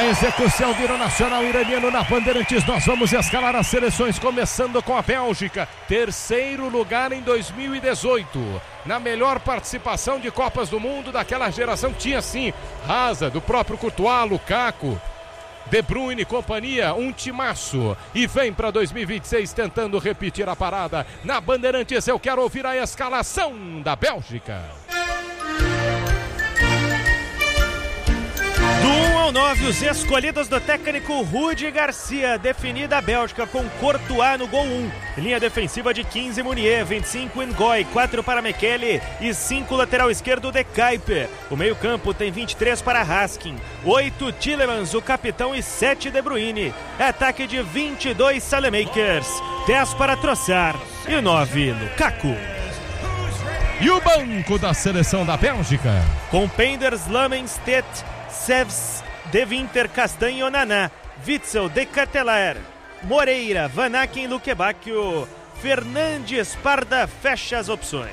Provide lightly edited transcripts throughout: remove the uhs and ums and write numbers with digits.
Na execução do hino nacional iraniano na Bandeirantes, nós vamos escalar as seleções, começando com a Bélgica, terceiro lugar em 2018, na melhor participação de Copas do Mundo daquela geração que tinha sim, Hazard, do próprio Courtois, Lukaku, De Bruyne e companhia, um timaço, e vem para 2026 tentando repetir a parada. Na Bandeirantes eu quero ouvir a escalação da Bélgica. Do 1 ao 9, os escolhidos do técnico Rudi Garcia. Definida a Bélgica com Courtois no gol 1. Linha defensiva de 15, Meunier, 25, Ngoy, 4 para Mekele e 5 lateral esquerdo de Kuiper. O meio campo tem 23 para Raskin, 8 Tielemans, o capitão, e 7 De Bruyne. Ataque de 22 Saelemaekers, 10 para Trossard e 9 Lukaku. E o banco da seleção da Bélgica? Com Penders, Lammenstedt, Sevs, De Winter, Castanho, Naná, Witzel, De Ketelaere, Moreira, Van Aken, Lukebakio, Fernandes, Parda, fecha as opções.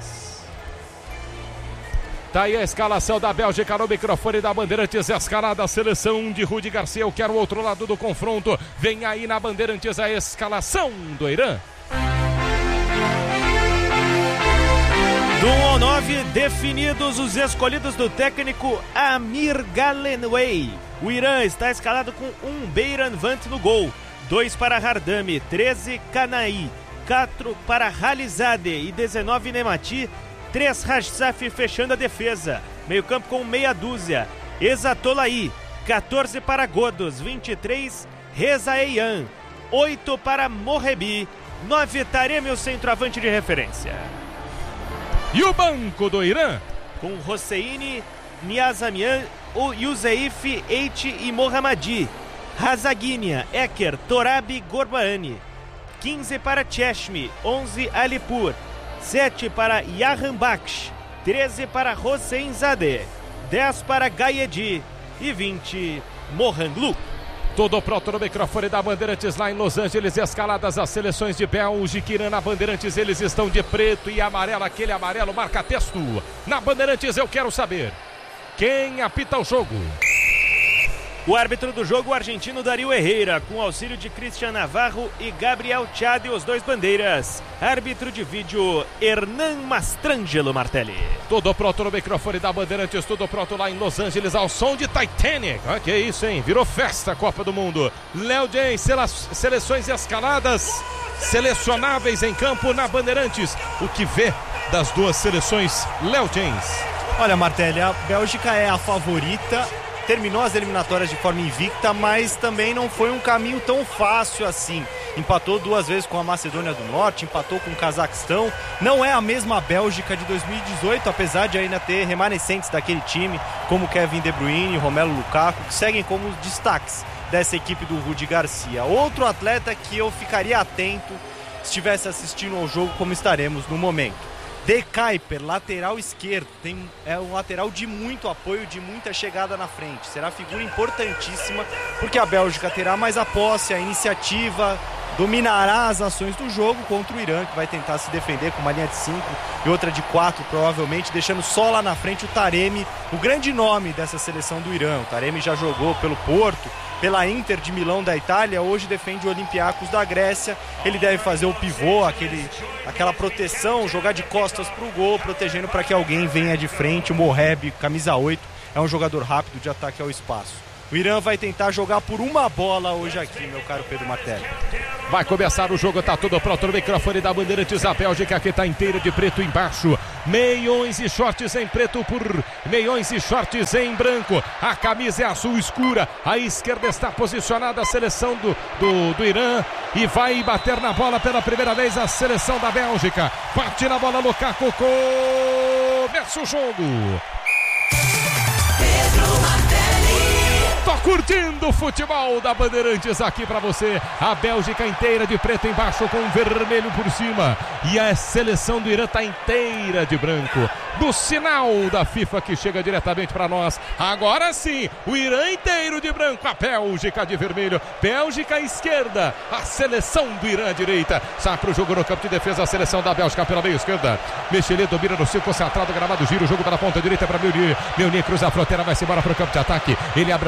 Tá aí a escalação da Bélgica no microfone da Bandeirantes, escalada a seleção de Rudi Garcia. Eu quero o outro lado do confronto. Vem aí na Bandeirantes a escalação do Irã. Do 1 ao 9, definidos os escolhidos do técnico Amir Galenway. O Irã está escalado com 1 Beiran Vant no gol, 2 para Hardami, 13 Kanai, 4 para Halizadeh e 19 Nemati, 3 Rajsaf fechando a defesa. Meio campo com meia dúzia, Ezatolahi, 14 para Godos, 23 Rezaeian, 8 para Morebi, 9 Taremi, o centroavante de referência. E o banco do Irã? Com Hosseini, Niazamian, Youseif, Eiti e Mohammadi, Razaguinia, Eker, Torabi, Gorbaani, 15 para Cheshmi, 11 Alipur, 7 para Yahanbaksh, 13 para Hosseinzadeh, 10 para Gayedi e 20 Mohanglu. Tudo pronto no microfone da Bandeirantes lá em Los Angeles, escaladas as seleções de Bélgica e Irã. Na Bandeirantes eles estão de preto e amarelo, aquele amarelo marca-texto. Na Bandeirantes eu quero saber quem apita o jogo. O árbitro do jogo, o argentino Darío Herrera, com auxílio de Cristian Navarro e Gabriel Chade, os dois bandeiras. Árbitro de vídeo, Hernan Mastrangelo Martelli. Tudo pronto no microfone da Bandeirantes, tudo pronto lá em Los Angeles, ao som de Titanic. Ah, que isso, hein? Virou festa a Copa do Mundo. Léo James, seleções escaladas, selecionáveis em campo na Bandeirantes. O que vê das duas seleções, Léo James? Olha, Martelli, a Bélgica é a favorita. Terminou as eliminatórias de forma invicta, mas também não foi um caminho tão fácil assim. Empatou 2 vezes com a Macedônia do Norte, empatou com o Cazaquistão. Não é a mesma Bélgica de 2018, apesar de ainda ter remanescentes daquele time, como Kevin De Bruyne e Romelu Lukaku, que seguem como os destaques dessa equipe do Rudi Garcia. Outro atleta que eu ficaria atento se estivesse assistindo ao jogo, como estaremos no momento. De Kuiper, lateral esquerdo, é um lateral de muito apoio, de muita chegada na frente. Será figura importantíssima, porque a Bélgica terá mais a posse, a iniciativa, dominará as ações do jogo contra o Irã, que vai tentar se defender com uma linha de 5 e outra de 4, provavelmente, deixando só lá na frente o Taremi, o grande nome dessa seleção do Irã. O Taremi já jogou pelo Porto, pela Inter de Milão da Itália, hoje defende o Olympiacos da Grécia. Ele deve fazer o pivô, aquela proteção, jogar de costas para o gol, protegendo para que alguém venha de frente. O Moheb, camisa 8, é um jogador rápido de ataque ao espaço. O Irã vai tentar jogar por uma bola hoje aqui, meu caro Pedro Martelli. Vai começar o jogo, tá tudo pronto no microfone da Bandeirantes. A Bélgica que tá inteira de preto embaixo. Meiões e shorts em preto por meiões e shorts em branco. A camisa é azul escura. À esquerda está posicionada a seleção do Irã. E vai bater na bola pela primeira vez a seleção da Bélgica. Bate na bola, Lukaku. Começa o jogo. Tô curtindo o futebol da Bandeirantes aqui pra você. A Bélgica inteira de preto embaixo com vermelho por cima. E a seleção do Irã tá inteira de branco. Do sinal da FIFA que chega diretamente pra nós. Agora sim, o Irã inteiro de branco. A Bélgica de vermelho. Bélgica à esquerda. A seleção do Irã à direita. Sai pro jogo no campo de defesa. A seleção da Bélgica pela meia esquerda. Mechele domina no círculo central do gramado. Gira o jogo para a ponta direita para Meunier. Meunier cruza a fronteira. Vai-se embora pro campo de ataque. Ele abre a jogada pela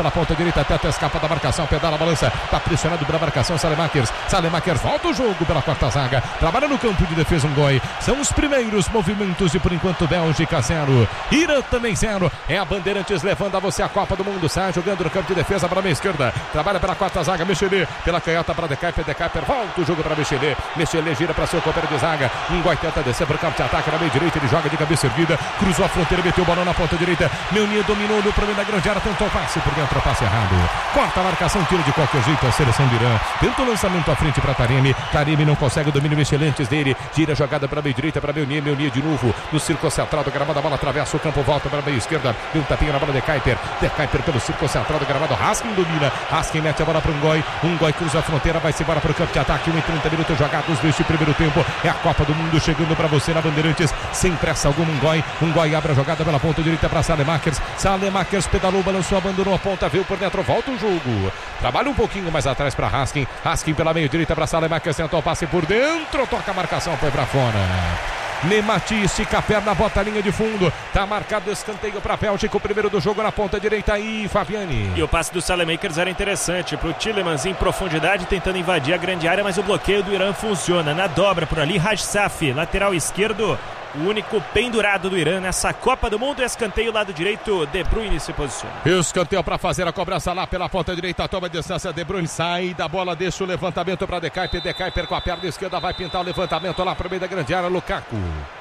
pela ponta direita, tenta, escapa da marcação, pedala a balança, tá pressionado pela marcação, Salemakers volta o jogo pela quarta zaga, trabalha no campo de defesa, um gol. São os primeiros movimentos e por enquanto Bélgica 0, Irã também 0. É a Bandeirantes levando a você a Copa do Mundo. Sai jogando no campo de defesa para a meia esquerda, trabalha pela quarta zaga, Michelet pela canhota para Decaiper volta o jogo para Michelet gira para seu companheiro de zaga, um gol, tenta descer para o campo de ataque na meia direita, ele joga de cabeça erguida, cruzou a fronteira, meteu o balão na ponta direita, Meunier dominou no problema da grande área, tentou passe por dentro, passe errado, corta a marcação, tira de qualquer jeito a seleção do Irã, tenta o lançamento à frente para Taremi não consegue o domínio, Michelet antes dele, gira a jogada para a meia direita, para Meunier de novo, no círculo central do gramado, a bola atravessa o campo, volta para a meia esquerda, deu um tapinha na bola de Decaiper pelo círculo central do gramado, Raskin domina, Raskin mete a bola para um gol, cruza a fronteira, vai-se embora para o campo de ataque, 1 e 30 minutos jogados deste primeiro tempo, é a Copa do Mundo chegando para você na Bandeirantes, sem pressa alguma, um gol abre a jogada pela ponta direita para Salemakers pedalou, balançou, abandonou a ponta, veio por dentro, volta o jogo, trabalha um pouquinho mais atrás para Raskin pela meia direita para Salemakers, tentou o passe por dentro, toca a marcação, foi para fora. Nemati estica a perna, bota a linha de fundo, tá marcado escanteio para a Bélgica, o primeiro do jogo na ponta direita aí, Fabiani. E o passe do Salemakers era interessante pro Tielemans em profundidade, tentando invadir a grande área, mas o bloqueio do Irã funciona, na dobra por ali, Rajsaf, lateral esquerdo, o único pendurado do Irã nessa Copa do Mundo, escanteio lado direito, De Bruyne se posiciona. Escanteio para fazer a cobrança lá pela ponta direita, toma a distância, De Bruyne sai da bola, deixa o levantamento para Decaiper com a perna esquerda, vai pintar o levantamento lá para o meio da grande área, Lukaku.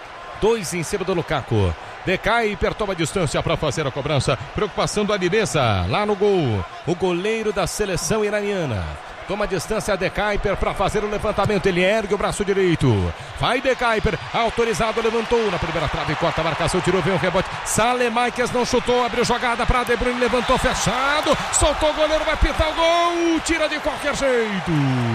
2 em cima do Lukaku. Decaiper toma a distância para fazer a cobrança. Preocupação do Alireza lá no gol. O goleiro da seleção iraniana. Toma a distância Decaiper para fazer o levantamento. Ele ergue o braço direito. Vai Decaiper, autorizado, levantou na primeira trave, corta a marcação, tirou, vem o rebote. Salemakers não chutou, abriu jogada para De Bruyne, levantou, fechado. Soltou o goleiro, vai pintar o gol. Tira de qualquer jeito.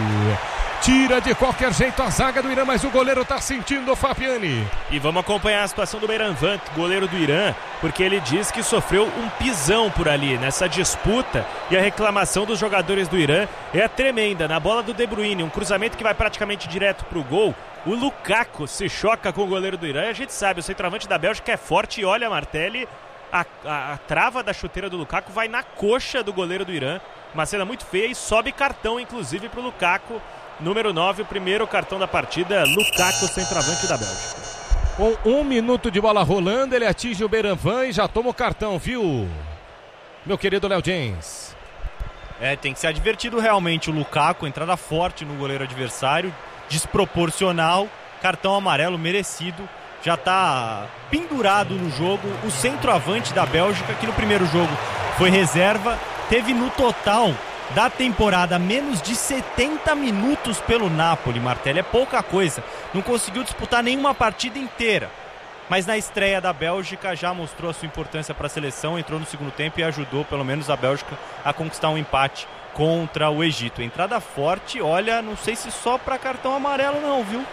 Tira de qualquer jeito a zaga do Irã, mas o goleiro tá sentindo, Fabiani. E vamos acompanhar a situação do Beiranvand, goleiro do Irã, porque ele diz que sofreu um pisão por ali nessa disputa e a reclamação dos jogadores do Irã é tremenda. Na bola do De Bruyne, um cruzamento que vai praticamente direto pro gol. O Lukaku se choca com o goleiro do Irã e a gente sabe, o centroavante da Bélgica é forte e olha, Martelli, a trava da chuteira do Lukaku vai na coxa do goleiro do Irã. Uma cena muito feia e sobe cartão, inclusive, pro Lukaku. Número 9, o primeiro cartão da partida, Lukaku, centroavante da Bélgica. Com 1 minuto de bola rolando, ele atinge o Beiranvand e já toma o cartão, viu, meu querido Léo James? Tem que ser advertido realmente o Lukaku, entrada forte no goleiro adversário, desproporcional, cartão amarelo merecido, já está pendurado no jogo. O centroavante da Bélgica, que no primeiro jogo foi reserva, teve no total da temporada menos de 70 minutos pelo Napoli, Martelli, é pouca coisa, não conseguiu disputar nenhuma partida inteira, mas na estreia da Bélgica já mostrou a sua importância para a seleção, entrou no segundo tempo e ajudou pelo menos a Bélgica a conquistar um empate contra o Egito. Entrada forte, olha, não sei se só para cartão amarelo não, viu?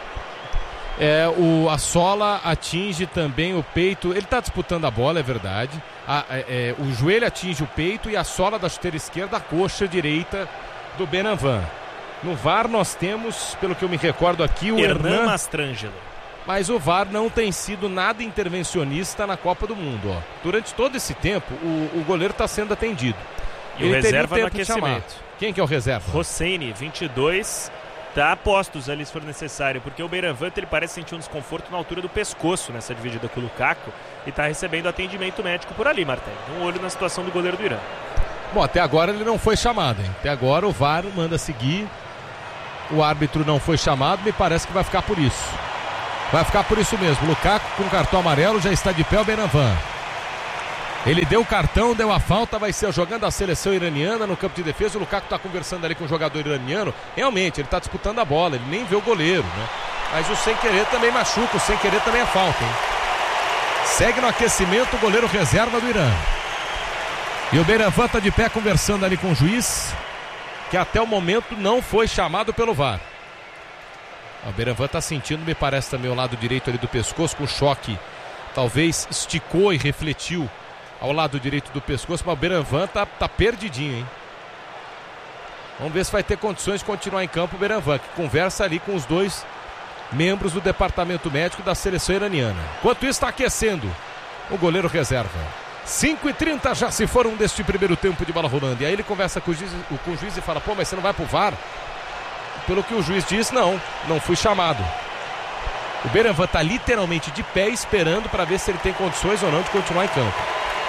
A sola atinge também o peito, ele está disputando a bola, é verdade, o joelho atinge o peito e a sola da chuteira esquerda, a coxa direita do Beiranvand. No VAR nós temos, pelo que eu me recordo aqui, o Hernan Mastrangelo. Mas o VAR não tem sido nada intervencionista na Copa do Mundo. Ó. Durante todo esse tempo, o goleiro está sendo atendido. E ele o reserva no aquecimento. Quem que é o reserva? Hosseini, 22, tá a postos ali se for necessário, porque o Beiranvand ele parece sentir um desconforto na altura do pescoço nessa dividida com o Lukaku e tá recebendo atendimento médico por ali, Martelli. Um olho na situação do goleiro do Irã. Bom, até agora ele não foi chamado, hein? Até agora o VAR manda seguir. O árbitro não foi chamado, me parece que vai ficar por isso. Vai ficar por isso mesmo. Lukaku com cartão amarelo, já está de pé o Beiranvand. Ele deu o cartão, deu a falta, vai ser jogando a seleção iraniana no campo de defesa. O Lukaku está conversando ali com o jogador iraniano. Realmente, ele está disputando a bola, ele nem vê o goleiro, né? Mas o sem querer também machuca, o sem querer também é falta, hein? Segue no aquecimento o goleiro reserva do Irã. E o Beiranvand está de pé conversando ali com o juiz, que até o momento não foi chamado pelo VAR. O Beiranvand está sentindo, me parece, também o lado direito ali do pescoço, com choque. Talvez esticou e refletiu ao lado direito do pescoço, mas o Beiranvand tá perdidinho, hein? Vamos ver se vai ter condições de continuar em campo o Beiranvand, que conversa ali com os dois membros do departamento médico da seleção iraniana. Enquanto isso, está aquecendo o goleiro reserva. 5h30 já se foram deste primeiro tempo de bola rolando. E aí ele conversa com o juiz e fala, pô, mas você não vai pro VAR? Pelo que o juiz diz, não fui chamado. O Beiranvand está literalmente de pé esperando para ver se ele tem condições ou não de continuar em campo.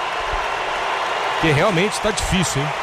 Porque realmente está difícil, hein?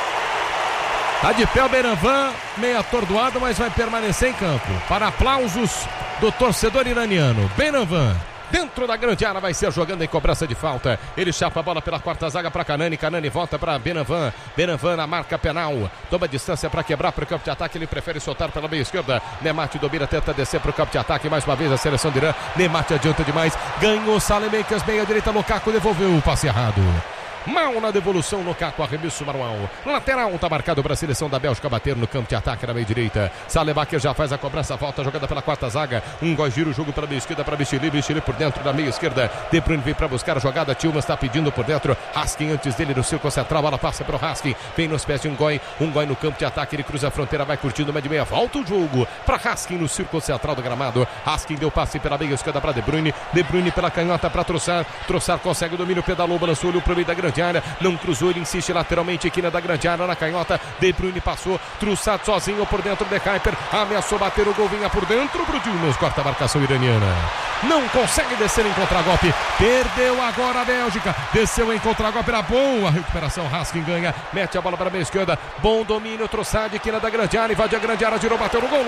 Tá de pé o Beiranvand, meio atordoado, mas vai permanecer em campo. Para aplausos do torcedor iraniano. Beiranvand, dentro da grande área, vai ser jogando em cobrança de falta. Ele chapa a bola pela quarta zaga para Kanani. Kanani volta para Beiranvand. Beiranvand na marca penal. Toma distância para quebrar para o campo de ataque. Ele prefere soltar pela meia esquerda. Nemati domina, tenta descer para o campo de ataque. Mais uma vez a seleção do Irã. Nemati adianta demais. Ganhou Saleh Makers, meia direita. Lukaku devolveu o passe errado. Mal na devolução, Lukaku, arremesso manual. Lateral, tá marcado para a seleção da Bélgica bater no campo de ataque na meia direita. Saleh Makers já faz a cobrança, volta, jogada pela quarta zaga. Gira o jogo para a meia esquerda, para Bichili por dentro da meia esquerda. De Bruyne vem para buscar a jogada, Tillmans está pedindo por dentro. Haskin antes dele no círculo central, bola passa para o Haskin. Vem nos pés de Ngoy no campo de ataque, ele cruza a fronteira, vai curtindo uma de meia, volta o jogo para Haskin no círculo central do gramado. Haskin deu passe pela meia esquerda para De Bruyne pela canhota para Trossard consegue o domínio, pedalou, balançou, olhou para o meio da grande área, não cruzou, ele insiste lateralmente aqui na da grande área, na canhota. De Bruyne passou, Trossard sozinho por dentro, De Kuyper ameaçou bater o gol, vinha por dentro pro Tillmans, corta a marcação iraniana, não consegue descer em contragolpe, perdeu agora a Bélgica, desceu em contragolpe, era boa recuperação, Haskin ganha, mete a bola para a meia esquerda, bom domínio, Trossard aqui na da grande área, invade a grande área, girou, bateu no gol,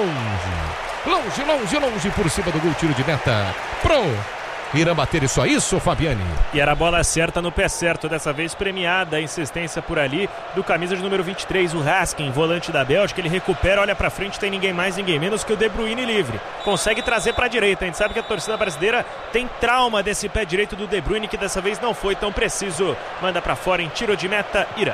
longe por cima do gol, tiro de meta Irã bater só isso, Fabiani. E era a bola certa no pé certo, dessa vez premiada a insistência por ali do camisa de número 23, o Haskin, volante da Bélgica. Ele recupera, olha pra frente, tem ninguém mais, ninguém menos que o De Bruyne livre. Consegue trazer pra direita, a gente sabe que a torcida brasileira tem trauma desse pé direito do De Bruyne, que dessa vez não foi tão preciso. Manda pra fora em tiro de meta, Irã.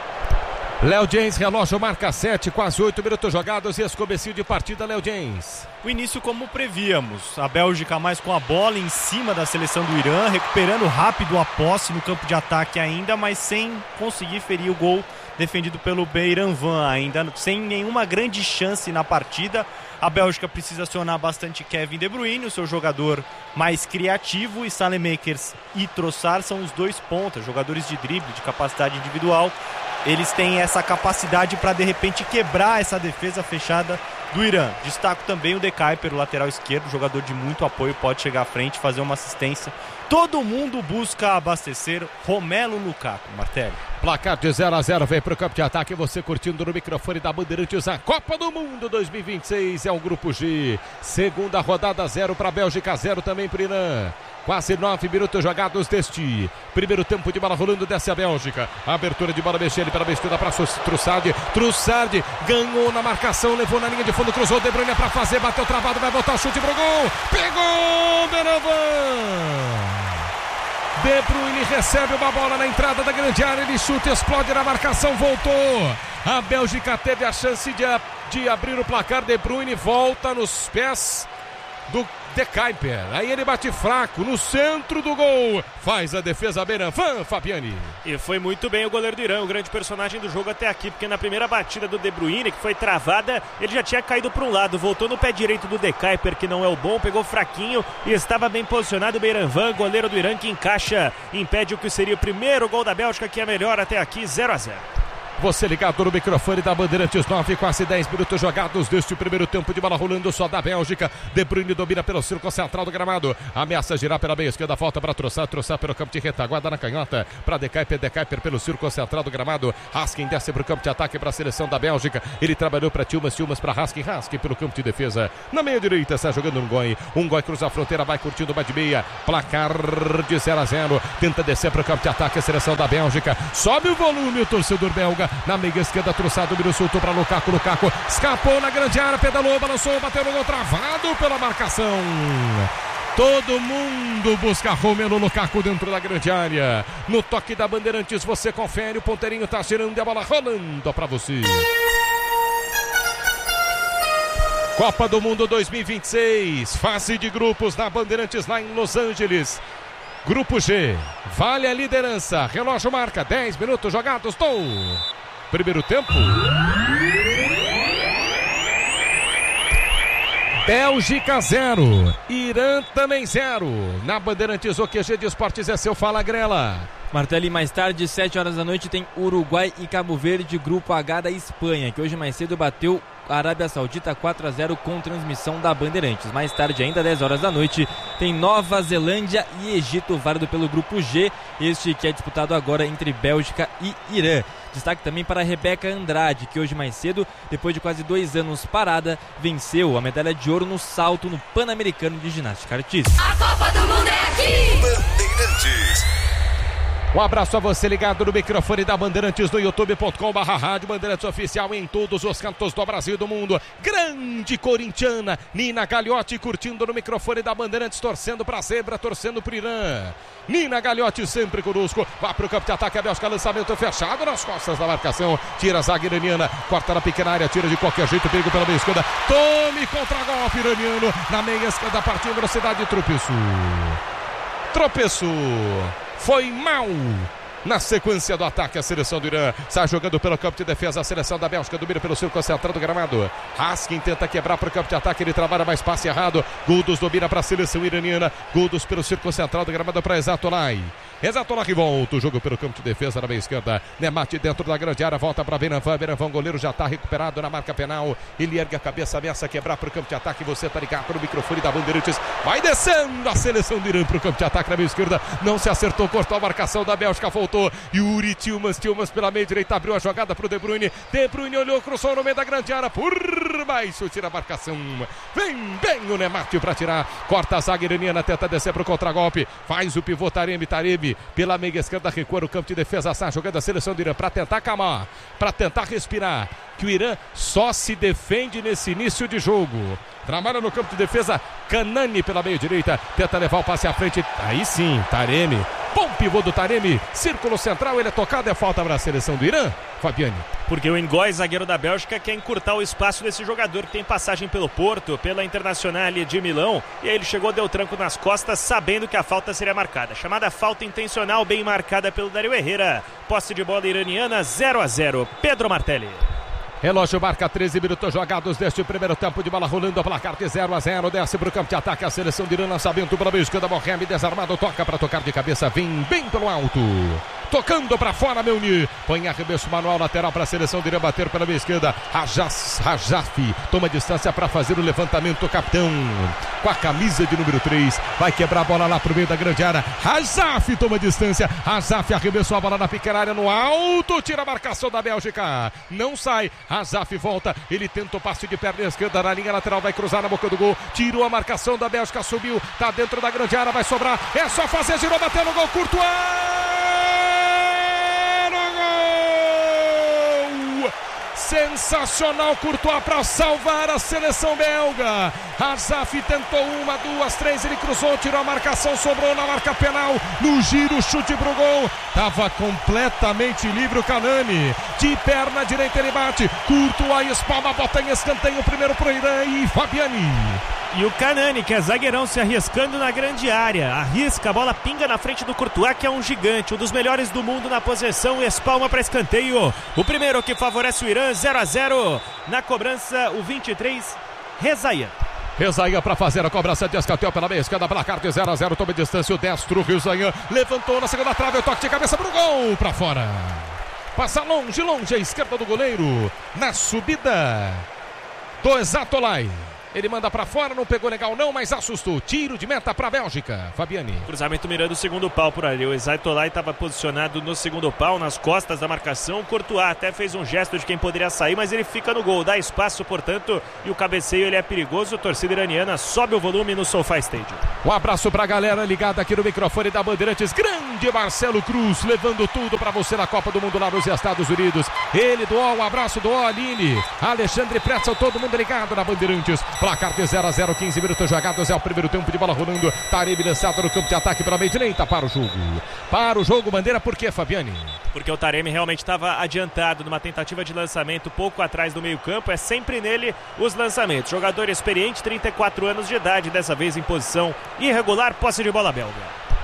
Léo James, relógio marca 7, quase 8 minutos jogados e esse comecinho de partida, Léo James. O início como prevíamos, a Bélgica mais com a bola em cima da seleção do Irã, recuperando rápido a posse no campo de ataque ainda, mas sem conseguir ferir o gol defendido pelo Beiranvand, ainda sem nenhuma grande chance na partida. A Bélgica precisa acionar bastante Kevin De Bruyne, o seu jogador mais criativo, e Saleh Makers e Trossard são os dois pontas, jogadores de drible, de capacidade individual. Eles têm essa capacidade para de repente quebrar essa defesa fechada do Irã. Destaco também o De Kuyper, o lateral esquerdo, jogador de muito apoio, pode chegar à frente, fazer uma assistência. Todo mundo busca abastecer Romelu Lukaku, Martelli. Placar de 0-0, vem para o campo de ataque, você curtindo no microfone da Bandeirantes, a Copa do Mundo 2026, é o Grupo G. Segunda rodada, 0 para a Bélgica, 0 também para o Irã. Quase 9 minutos jogados deste primeiro tempo de bola rolando dessa Bélgica. Abertura de bola, mexendo para a esquerda para Trossard. Trossard ganhou na marcação, levou na linha de fundo, cruzou, De Bruyne para fazer, bateu travado, vai botar o chute pro gol. Pegou Beiranvand. De Bruyne recebe uma bola na entrada da grande área, ele chuta, explode na marcação, voltou. A Bélgica teve a chance de abrir o placar. De Bruyne volta nos pés do De Kuyper, aí ele bate fraco no centro do gol, faz a defesa Beiranvand, Fabiani. E foi muito bem o goleiro do Irã, o grande personagem do jogo até aqui, porque na primeira batida do De Bruyne, que foi travada, ele já tinha caído para um lado, voltou no pé direito do De Kuyper, que não é o bom, pegou fraquinho e estava bem posicionado. O Beiranvand, goleiro do Irã, que encaixa, impede o que seria o primeiro gol da Bélgica, que é melhor até aqui, 0-0. Você ligado no microfone da Bandeirantes, 9, quase 10 minutos jogados deste primeiro tempo de bola rolando só da Bélgica. De Bruyne domina pelo círculo central do gramado, ameaça girar pela meia esquerda, falta para Trossard pelo campo de retaguarda na canhota, para De Kuyper pelo círculo central do gramado. Haskin desce para o campo de ataque para a seleção da Bélgica, ele trabalhou para Tillmans para Haskin pelo campo de defesa, na meia direita está jogando Ngoy cruza a fronteira, vai curtindo uma de meia, placar de 0-0, tenta descer para o campo de ataque a seleção da Bélgica, sobe o volume o torcedor belga. Na meia esquerda, Trossard, domínio, soltou para Lukaku, escapou na grande área, pedalou, balançou, bateu no gol, travado pela marcação. Todo mundo busca Romelu Lukaku dentro da grande área. No toque da Bandeirantes, você confere, o ponteirinho tá girando e a bola rolando para você. Copa do Mundo 2026, fase de grupos da Bandeirantes lá em Los Angeles. Grupo G, vale a liderança, relógio marca 10 minutos jogados do primeiro tempo. Bélgica 0, Irã também 0. Na Bandeirantes, o QG de Esportes é seu, fala Grela. Martelli, mais tarde, 7 horas da noite, tem Uruguai e Cabo Verde, grupo H da Espanha, que hoje mais cedo bateu a Arábia Saudita 4-0 com transmissão da Bandeirantes. Mais tarde, ainda 10 horas da noite, tem Nova Zelândia e Egito, válido pelo grupo G, este que é disputado agora entre Bélgica e Irã. Destaque também para a Rebeca Andrade, que hoje mais cedo, depois de quase 2 anos parada, venceu a medalha de ouro no salto no Pan-Americano de Ginástica Artística. A Copa do Mundo é aqui! Bandeirantes. Um abraço a você ligado no microfone da Bandeirantes no youtube.com/rádio Bandeirantes Oficial em todos os cantos do Brasil e do mundo. Grande corintiana, Nina Gagliotti curtindo no microfone da Bandeirantes, torcendo pra zebra, torcendo pro Irã. Nina Gagliotti sempre conosco, vai pro campo de ataque, a Bélgica, lançamento fechado nas costas da marcação, tira a zaga iraniana, corta na pequena área, tira de qualquer jeito, perigo pela meia esquerda, tome contra-golpe iraniano, na meia esquerda, partindo velocidade, tropeçou. Foi mal na sequência do ataque a seleção do Irã. Sai jogando pelo campo de defesa a seleção da Bélgica, domina pelo círculo central do gramado. Haskin tenta quebrar para o campo de ataque, ele trabalha mais passe errado. Guldos domina para a seleção iraniana. Guldos pelo círculo central do gramado para Exatolai. Exatolai que volta o jogo pelo campo de defesa na meia esquerda. Nemati dentro da grande área, volta para Benavan. Benavan, goleiro já está recuperado na marca penal. Ele ergue a cabeça, ameaça quebrar para o campo de ataque. Você está ligado no microfone da Bandeirantes. Vai descendo a seleção do Irã para o campo de ataque na meia esquerda. Não se acertou, cortou a marcação da Bélgica, voltou. Yuri Tillmans pela meia direita, abriu a jogada para o De Bruyne. De Bruyne olhou, cruzou no meio da grande área, por baixo, tira a marcação. Vem bem o Nemati para tirar. Corta a zaga iraniana, tenta descer para o contragolpe. Faz o pivô Taremi pela meia esquerda, recua no campo de defesa, sai jogando a seleção do Irã para tentar acalmar, para tentar respirar, que o Irã só se defende nesse início de jogo. Trabalha no campo de defesa, Kanani pela meia direita, tenta levar o passe à frente, aí sim, Taremi, bom pivô do Taremi, círculo central, ele é tocado, é falta para a seleção do Irã, Fabiane. Porque o Ngoy, zagueiro da Bélgica, quer encurtar o espaço desse jogador que tem passagem pelo Porto, pela Internazionale de Milão, e aí ele chegou, deu tranco nas costas, sabendo que a falta seria marcada. Chamada falta intencional, bem marcada pelo Dario Herrera. Posse de bola iraniana, 0-0. Pedro Martelli. Relógio marca 13 minutos jogados deste primeiro tempo, de bola rolando, a placar de 0-0, desce para o campo de ataque a seleção de Irã, lançamento para a meia esquerda, Mohamed desarmado, toca para tocar de cabeça, vem bem pelo alto, tocando para fora, Meuni, põe arremesso manual lateral para a seleção de Irã, bater pela meia esquerda, Rajafi, toma distância para fazer o levantamento, o capitão, com a camisa de número 3, vai quebrar a bola lá para o meio da grande área, Rajafi toma distância, Rajafi arremessou a bola na pequena área, no alto, tira a marcação da Bélgica, não sai, Rajafi volta, ele tenta o passe de perna esquerda na linha lateral, vai cruzar na boca do gol, tirou a marcação da Bélgica, subiu, tá dentro da grande área, vai sobrar, é só fazer, girou, bateu no gol, Courtois! Sensacional Courtois para salvar a seleção belga. Rajafi tentou 1, 2, 3, ele cruzou, tirou a marcação, sobrou na marca penal, no giro, chute pro gol, estava completamente livre o Kanani, de perna direita ele bate, Courtois espalma, bota em escanteio, o primeiro pro Irã e Fabiani. E o Kanani, que é zagueirão, se arriscando na grande área. Arrisca, a bola pinga na frente do Courtois, que é um gigante, um dos melhores do mundo na posição, espalma para escanteio. O primeiro que favorece o Irã, 0-0. Na cobrança, o 23, Rezaia. Rezaia para fazer a cobrança de escanteio pela meia esquerda, placar de 0-0, toma distância o destro, Rezaia levantou na segunda trave, o toque de cabeça pro gol, para fora. Passa longe à esquerda do goleiro, na subida do Exatolai. Ele manda pra fora, não pegou legal não, mas assustou. Tiro de meta pra Bélgica, Fabiani. Cruzamento mirando o segundo pau por ali. O Exatolai estava posicionado no segundo pau, nas costas da marcação. O Courtois até fez um gesto de quem poderia sair, mas ele fica no gol. Dá espaço, portanto, e o cabeceio ele é perigoso. A torcida iraniana sobe o volume no SoFi Stadium. Um abraço pra galera ligada aqui no microfone da Bandeirantes. Grande Marcelo Cruz, levando tudo pra você na Copa do Mundo lá nos Estados Unidos. Ele do O, um abraço do O, Aline, Alexandre Pretzel, todo mundo ligado na Bandeirantes. Placar de 0-0, 15 minutos jogados, é o primeiro tempo de bola rolando. Taremi lançado no campo de ataque pela meia direita para o jogo. Para o jogo, bandeira, por quê, Fabiani? Porque o Taremi realmente estava adiantado numa tentativa de lançamento pouco atrás do meio campo. É sempre nele os lançamentos. Jogador experiente, 34 anos de idade, dessa vez em posição irregular, posse de bola belga.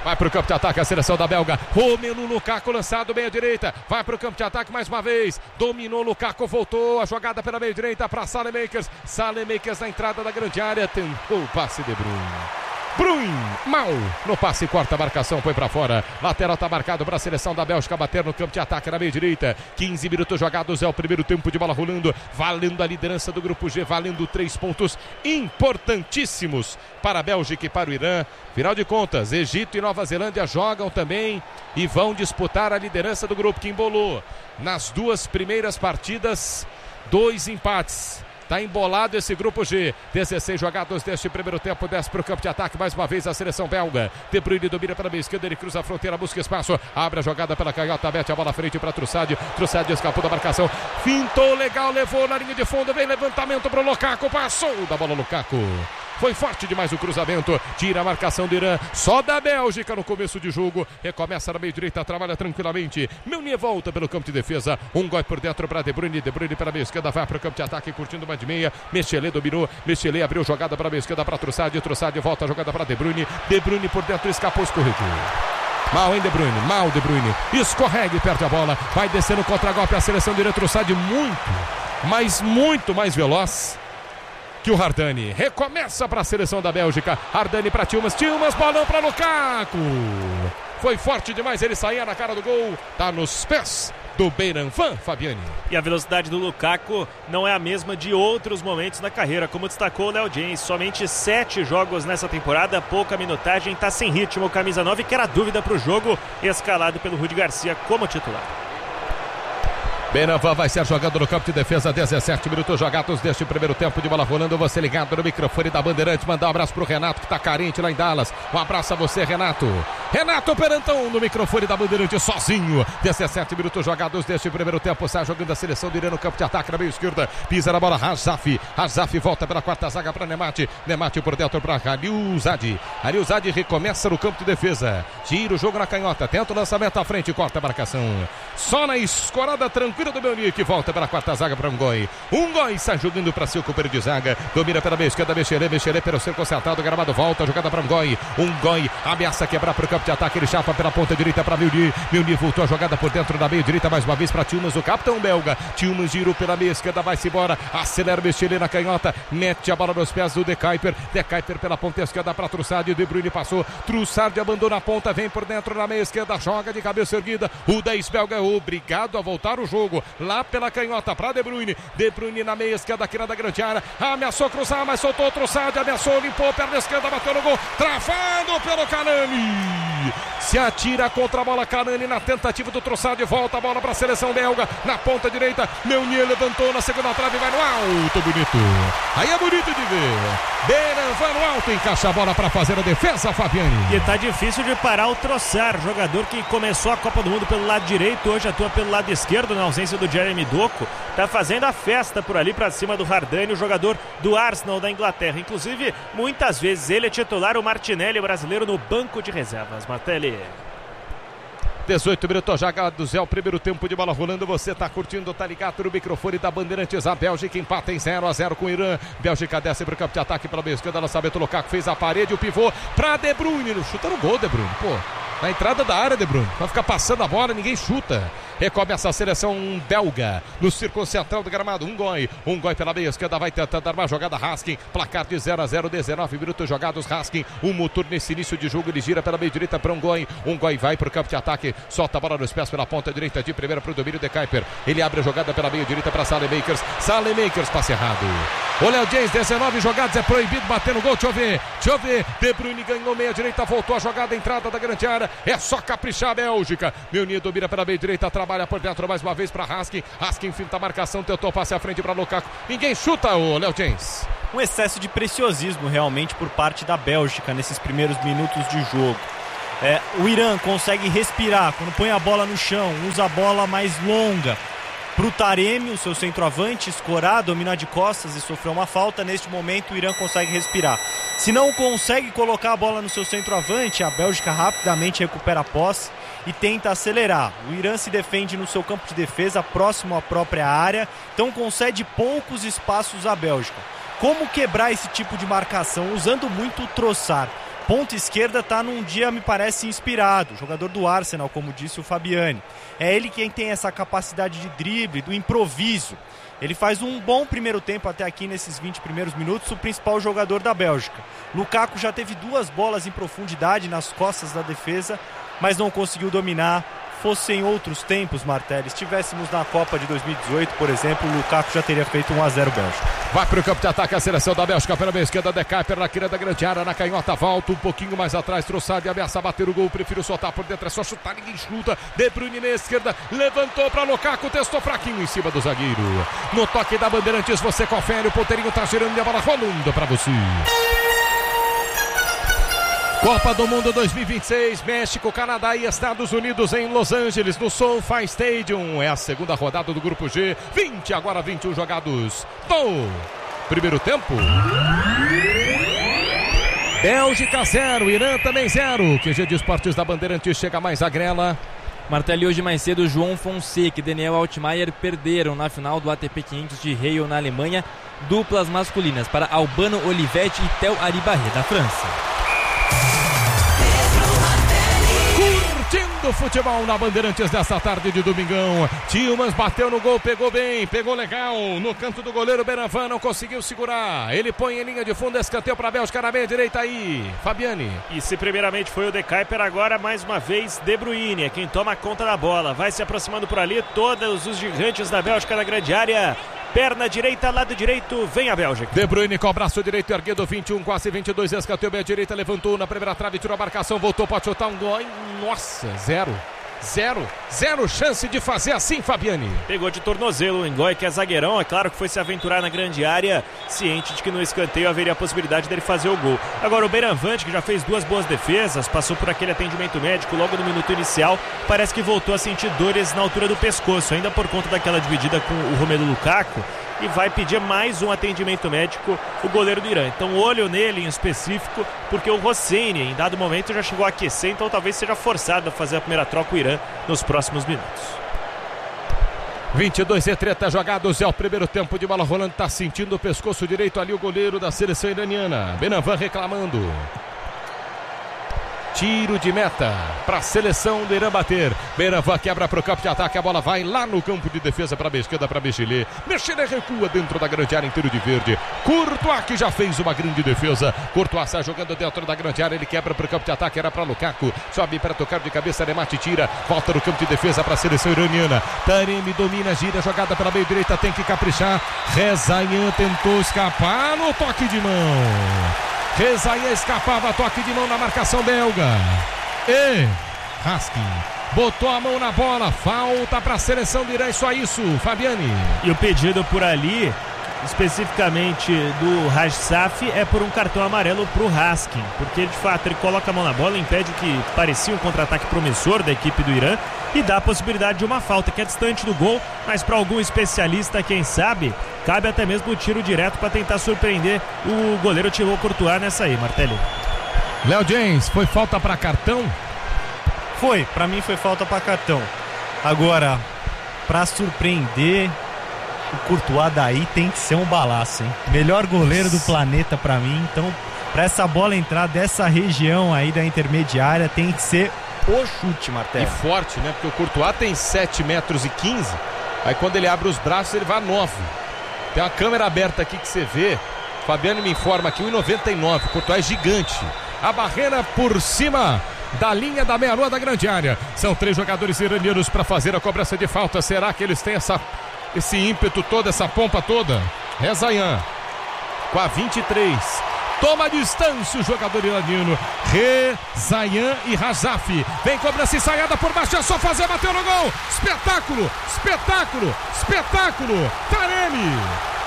Vai pro campo de ataque a seleção da belga. Romelu Lukaku lançado meia direita. Vai pro campo de ataque mais uma vez. Dominou Lukaku, voltou a jogada pela meia direita para Saelemaekers. Saelemaekers na entrada da grande área. Tentou o passe de Bruyne, mal no passe, corta a marcação, foi pra fora. Lateral tá marcado para a seleção da Bélgica bater no campo de ataque na meia direita. 15 minutos jogados, é o primeiro tempo de bola rolando, valendo a liderança do grupo G, valendo 3 pontos importantíssimos para a Bélgica e para o Irã. Final de contas, Egito e Nova Zelândia jogam também e vão disputar a liderança do grupo, que embolou nas 2 primeiras partidas 2 empates. Tá embolado esse grupo G. 16 jogados deste primeiro tempo. Desce para o campo de ataque mais uma vez a seleção belga. De Bruyne domina pela meia esquerda. Ele cruza a fronteira, busca espaço. Abre a jogada pela canhota. Mete a bola à frente para Trossard. Trossard escapou da marcação. Fintou legal, levou na linha de fundo. Vem levantamento para o Lukaku. Passou da bola Lukaku. Foi forte demais o cruzamento. Tira a marcação do Irã. Só da Bélgica no começo de jogo. Recomeça na meia direita. Trabalha tranquilamente. Meunier volta pelo campo de defesa. Um gol por dentro para De Bruyne. De Bruyne pela meia esquerda. Vai para o campo de ataque. Curtindo uma de meia. Mechelet dominou. Mechelet abriu jogada para a meia esquerda para Trossard. Trossard volta a jogada para De Bruyne. De Bruyne por dentro. Escapou, escorregou. Mal, hein, De Bruyne? Mal, De Bruyne. Escorrega e perde a bola. Vai descendo contra-golpe a seleção do Irã. Trossard muito mais veloz que o Hardani. Recomeça para a seleção da Bélgica. Hardani para Tillmans, balão para Lukaku. Foi forte demais, ele saía na cara do gol. Tá nos pés do Beiran Van, Fabiane. E a velocidade do Lukaku não é a mesma de outros momentos na carreira, como destacou o Léo James. Somente 7 jogos nessa temporada, pouca minutagem, tá sem ritmo. Camisa 9, que era dúvida para o jogo, escalado pelo Rudi Garcia como titular. Beiran Van vai ser jogando no campo de defesa. 17 minutos jogados deste primeiro tempo de bola rolando. Você ligado no microfone da Bandeirantes. Mandar um abraço pro Renato, que tá carente lá em Dallas. Um abraço a você, Renato. Renato Perantão no microfone da Bandeirantes, sozinho. 17 minutos jogados deste primeiro tempo. Sai jogando a seleção do Irã no campo de ataque na meia esquerda. Pisa na bola Hazaf. Hazaf volta pela quarta zaga para Nemati. Nemati por dentro para Aliuzadi. Aliuzadi recomeça no campo de defesa. Tira o jogo na canhota. Tenta o lançamento à frente. Corta a marcação. Só na escorada tranquila do Meunier, que volta pela quarta zaga para Ngoi. Ngoi sai jogando para seu companheiro de zaga. Domina pela meia esquerda. Mechelet pelo cerco central. Gramado volta. Jogada para Ngoi. Ngoi ameaça quebrar para o campo de ataque. Ele chapa pela ponta direita para Meunier. Meunier voltou a jogada por dentro da meia direita. Mais uma vez para Tillmans, o capitão belga. Tillmans girou pela meia esquerda. Vai-se embora. Acelera Mechelet na canhota. Mete a bola nos pés do De Kuyper. De Kuyper pela ponta esquerda para Trossard. De Bruyne passou. Trossard abandona a ponta. Vem por dentro na meia esquerda. Joga de cabeça erguida. O 10 belga é obrigado a voltar o jogo. Lá pela canhota para De Bruyne. De Bruyne na meia esquerda aqui na da grande área. Ameaçou cruzar, mas soltou o Trossard. Ameaçou, limpou, perna esquerda, bateu no gol. Travado pelo Kanani. Se atira contra a bola Kanani na tentativa do Trossard. Volta a bola para a seleção belga. Na ponta direita. Meunier levantou na segunda trave e vai no alto. Bonito. Aí é bonito de ver. Beiran vai no alto. Encaixa a bola para fazer a defesa, Fabiane. E tá difícil de parar o Trossard. Jogador que começou a Copa do Mundo pelo lado direito. Hoje atua pelo lado esquerdo na ausência do Jeremy Doku. Tá fazendo a festa por ali para cima do Hardani, o jogador do Arsenal da Inglaterra. Inclusive, muitas vezes ele é titular, o Martinelli, o brasileiro, no banco de reservas. Martelli. 18 minutos jogados, é o primeiro tempo de bola rolando. Você tá curtindo, tá ligado no microfone da Bandeirantes. A Bélgica empata em 0-0 com o Irã. Bélgica desce pro campo de ataque pela meia esquerda. Lançamento, Lukaku fez a parede, o pivô pra De Bruyne. Chuta no gol, De Bruyne, pô. Na entrada da área, De Bruyne. Vai ficar passando a bola, ninguém chuta. Recomeça a seleção belga no círculo central do gramado. Ngoi pela meia esquerda, vai tentando dar uma jogada. Haskin, placar de 0-0, 19 minutos jogados. Haskin, um motor nesse início de jogo. Ele gira pela meia direita para Ngoi. Ngoi vai para o campo de ataque, solta a bola nos pés pela ponta direita de primeira para o domínio de Kuyper. Ele abre a jogada pela meia direita para Saelemaekers. Saelemaekers, passe errado. O Léo James, 19 jogados, é proibido bater no gol. Deixa eu ver. De Bruyne ganhou meia direita, voltou a jogada, entrada da grande área. É só caprichar a Bélgica. Meunier domina pela meia direita, trabalha por dentro mais uma vez para Haskin. Haskin finta a marcação, tentou passe à frente para Lukaku. Ninguém chuta, o Léo James. Um excesso de preciosismo realmente por parte da Bélgica nesses primeiros minutos de jogo. O Irã consegue respirar quando põe a bola no chão, usa a bola mais longa pro Taremi, o seu centroavante, escorar, dominar de costas e sofrer uma falta. Neste momento o Irã consegue respirar. Se não consegue colocar a bola no seu centroavante, a Bélgica rapidamente recupera a posse e tenta acelerar. O Irã se defende no seu campo de defesa, próximo à própria área, então concede poucos espaços à Bélgica. Como quebrar esse tipo de marcação? Usando muito o Trossard. ponta esquerda está num dia, me parece, inspirado. Jogador do Arsenal, como disse o Fabiani. É ele quem tem essa capacidade de drible, do improviso. Ele faz um bom primeiro tempo até aqui nesses 20 primeiros minutos, o principal jogador da Bélgica. Lukaku já teve 2 bolas em profundidade nas costas da defesa, mas não conseguiu dominar. Fossem outros tempos, Martelli, estivéssemos na Copa de 2018, por exemplo, o Lukaku já teria feito 1-0 Bélgica. Vai para o campo de ataque a seleção da Bélgica pela meia esquerda, De Kuyper na quina da grande área, na canhota, volta um pouquinho mais atrás, Trossard ameaça bater o gol, prefiro soltar por dentro, é só chutar, ninguém chuta. De Bruyne meia esquerda, levantou para Lukaku, testou fraquinho em cima do zagueiro. No toque da Bandeirantes, você confere, o ponteirinho tá girando e a bola rolando para você. Copa do Mundo 2026, México, Canadá e Estados Unidos em Los Angeles, no SoFi Stadium. É a segunda rodada do Grupo G, 20, agora 21 jogados do primeiro tempo. Bélgica 0, Irã também 0. QG de Esportes da Bandeirantes chega mais a grela. Martelli, hoje mais cedo, João Fonseca e Daniel Altmaier perderam na final do ATP 500 de Halle na Alemanha, duplas masculinas para Albano Olivetti e Tel Aribarré da França. Curtindo futebol na Bandeirantes dessa tarde de domingão. Tillmans bateu no gol, pegou bem, pegou legal. No canto do goleiro, Benavan não conseguiu segurar. Ele põe em linha de fundo, escanteio para a Bélgica na meia direita aí. Fabiani. E se primeiramente foi o De Kuyper, agora mais uma vez De Bruyne é quem toma conta da bola. Vai se aproximando por ali, todos os gigantes da Bélgica na grande área. Perna direita, lado direito, vem a Bélgica. De Bruyne com o braço direito erguido, 21, quase 22, escanteio bem à direita, levantou na primeira trave, tirou a marcação, voltou, pode chutar um gol. Nossa, zero chance de fazer assim, Fabiani. Pegou de tornozelo o Ngoy, que é zagueirão, é claro que foi se aventurar na grande área, ciente de que no escanteio haveria a possibilidade dele fazer o gol. Agora o Beiranvand, que já fez 2 boas defesas, passou por aquele atendimento médico logo no minuto inicial, parece que voltou a sentir dores na altura do pescoço, ainda por conta daquela dividida com o Romelu Lukaku, e vai pedir mais um atendimento médico o goleiro do Irã. Então olho nele em específico, porque o Hosseini em dado momento já chegou a aquecer, então talvez seja forçado a fazer a primeira troca o Irã nos próximos minutos. 22:30 jogados, é o primeiro tempo de bola rolando, tá sentindo o pescoço direito ali o goleiro da seleção iraniana. Benavan reclamando. Tiro de meta para a seleção do Irã bater. Benavan quebra para o campo de ataque. A bola vai lá no campo de defesa para a esquerda, para Mechilé. Mechilé recua dentro da grande área, inteiro de verde. Courtois, que já fez uma grande defesa. Courtois sai jogando dentro da grande área. Ele quebra para o campo de ataque. Era para Lukaku. Sobe para tocar de cabeça. Remate, tira. Volta no campo de defesa para a seleção iraniana. Taremi domina, gira. Jogada pela meio direita. Tem que caprichar. Rezaian tentou escapar no toque de mão. Rezaian escapava, toque de mão na marcação belga. E Raskin botou a mão na bola, falta para a seleção do Irã, só isso, Fabiani. E o pedido por ali, especificamente do Rajsaf, é por um cartão amarelo para o Raskin, porque de fato ele coloca a mão na bola, impede o que parecia um contra-ataque promissor da equipe do Irã e dá a possibilidade de uma falta que é distante do gol, mas para algum especialista, quem sabe, cabe até mesmo o tiro direto para tentar surpreender o goleiro Thibaut Courtois nessa aí, Martelli. Léo James, foi falta para cartão? Foi, para mim foi falta para cartão. Agora, para surpreender, o Courtois daí tem que ser um balaço, hein? Melhor goleiro do planeta para mim, então para essa bola entrar dessa região aí da intermediária tem que ser o chute, Martelli. E forte, né? Porque o Courtois tem 7,15 metros, aí quando ele abre os braços ele vai a 9. Tem uma câmera aberta aqui que você vê, Fabiano me informa aqui, 1,99, o Courtois é gigante. A barreira por cima da linha da meia-lua da grande área. São 3 jogadores iranianos para fazer a cobrança de falta. Será que eles têm esse ímpeto todo, essa pompa toda? Rezaian com a 23. Toma a distância o jogador iraniano. Rezaian e Rajsaf. Vem cobrança ensaiada por baixo. É só fazer, bateu no gol. Espetáculo, espetáculo, espetáculo. Taremi.